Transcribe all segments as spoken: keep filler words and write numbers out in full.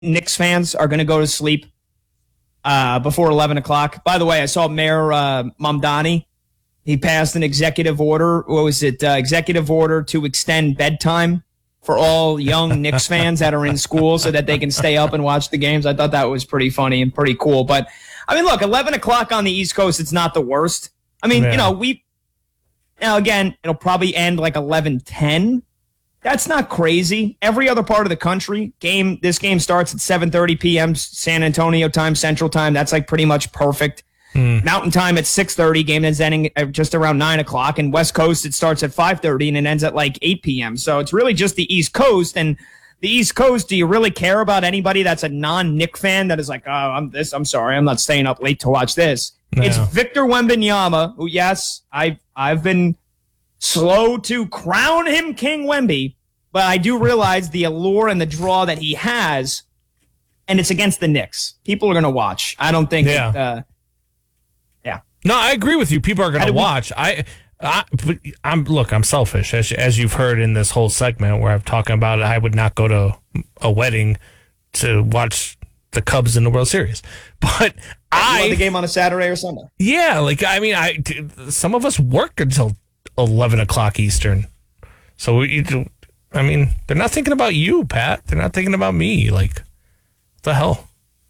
Knicks fans are going to go to sleep uh, before eleven o'clock. By the way, I saw Mayor uh, Mamdani. He passed an executive order. What was it? Uh, executive order to extend bedtime for all young Knicks fans that are in school so that they can stay up and watch the games. I thought that was pretty funny and pretty cool. But, I mean, look, eleven o'clock on the East Coast, it's not the worst. I mean, yeah. you know, we, now again, it'll probably end like eleven ten. That's not crazy. Every other part of the country, game. this game starts at seven thirty p.m. San Antonio time, Central time. That's like pretty much perfect. Hmm. Mountain time at six thirty. Game is ending at just around nine o'clock. And West Coast, it starts at five thirty and it ends at like eight p.m. So it's really just the East Coast. And the East Coast, do you really care about anybody that's a non-Knick fan that is like, oh, I'm this, I'm sorry, I'm not staying up late to watch this. No. It's Victor Wembanyama, who, yes, I've, I've been slow to crown him King Wemby, but I do realize the allure and the draw that he has, and it's against the Knicks. People are going to watch. I don't think yeah. It, uh, yeah. No, I agree with you. People are going to watch. I, I, I'm look. I'm selfish, as as you've heard in this whole segment where I'm talking about it. I would not go to a wedding to watch the Cubs in the World Series, but you I want the game on a Saturday or Sunday. Yeah, like I mean, I some of us work until eleven o'clock Eastern, so we. I mean, they're not thinking about you, Pat. They're not thinking about me. Like, what the hell?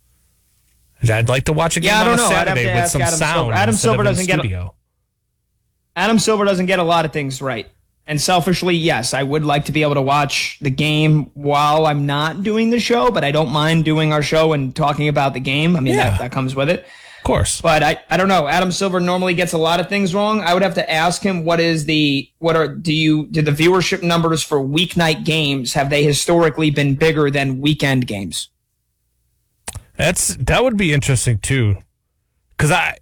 I'd like to watch a game yeah, I don't on a know. Saturday with some Adam sound. Silver. Adam Silver doesn't get a, Adam Silver doesn't get a lot of things right. And selfishly, yes, I would like to be able to watch the game while I'm not doing the show, but I don't mind doing our show and talking about the game. I mean, yeah. that, that comes with it. Of course. But I, I don't know. Adam Silver normally gets a lot of things wrong. I would have to ask him what is the what are do you do the viewership numbers for weeknight games, have they historically been bigger than weekend games? That's that would be interesting too. Cuz I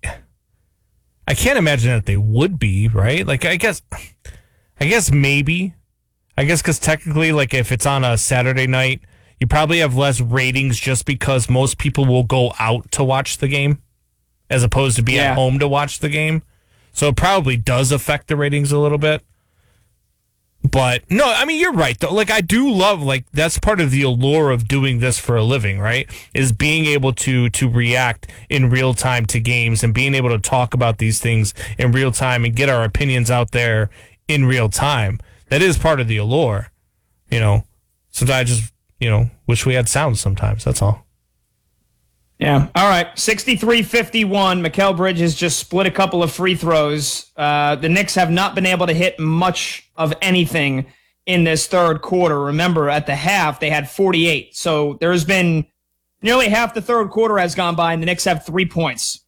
I can't imagine that they would be, right? Like I guess I guess maybe. I guess cuz technically like if it's on a Saturday night, you probably have less ratings just because most people will go out to watch the game, as opposed to be yeah. at home to watch the game. So it probably does affect the ratings a little bit. But, no, I mean, you're right, though. Like, I do love, like, that's part of the allure of doing this for a living, right? Is being able to to react in real time to games and being able to talk about these things in real time and get our opinions out there in real time. That is part of the allure, you know. Sometimes I just, you know, wish we had sound sometimes. That's all. Yeah. All right. sixty-three fifty-one. Mikal Bridges just split a couple of free throws. Uh, the Knicks have not been able to hit much of anything in this third quarter. Remember, at the half, they had forty-eight. So there's been nearly half the third quarter has gone by, and the Knicks have three points.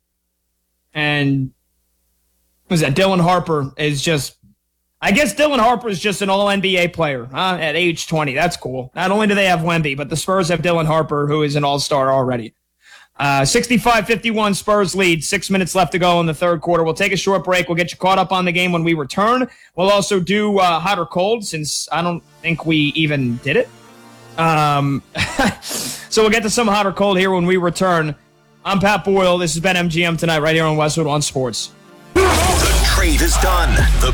And what was that? Dylan Harper is just, I guess Dylan Harper is just an all N B A player huh? At age twenty. That's cool. Not only do they have Wemby, but the Spurs have Dylan Harper, who is an all-star already. Uh, sixty-five fifty-one Spurs lead. Six minutes left to go in the third quarter. We'll take a short break. We'll get you caught up on the game when we return. We'll also do uh, hot or cold since I don't think we even did it. Um, so we'll get to some hot or cold here when we return. I'm Pat Boyle. This has been M G M Tonight right here on Westwood One Sports. The trade is done. The